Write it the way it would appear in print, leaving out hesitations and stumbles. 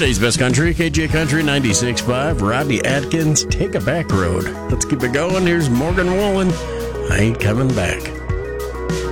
Today's best country, KJ Country 96.5, Rodney Atkins, Take a Back Road. Let's keep it going. Here's Morgan Wallen, I Ain't Coming Back.